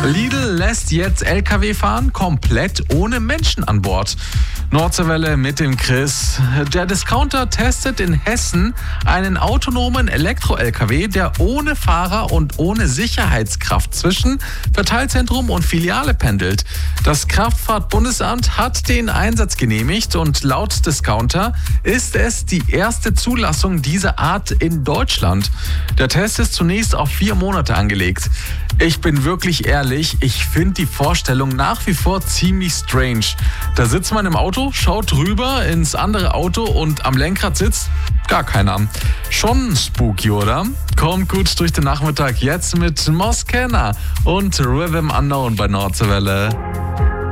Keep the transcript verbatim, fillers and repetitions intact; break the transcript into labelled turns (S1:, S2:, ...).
S1: Lidl lässt jetzt L K W fahren, komplett ohne Menschen an Bord. Nordseewelle mit dem Chris. Der Discounter testet in Hessen einen autonomen Elektro-L K W, der ohne Fahrer und ohne Sicherheitskraft zwischen Verteilzentrum und Filiale pendelt. Das Kraftfahrtbundesamt hat den Einsatz genehmigt und laut Discounter ist es die erste Zulassung dieser Art in Deutschland. Der Test ist zunächst auf vier Monate angelegt. Ich bin wirklich ehrlich, ich finde die Vorstellung nach wie vor ziemlich strange. Da sitzt man im Auto, schaut rüber ins andere Auto und am Lenkrad sitzt gar keiner. Schon spooky, oder? Kommt gut durch den Nachmittag jetzt mit Moskenna und Rhythm Unknown bei Nordseewelle.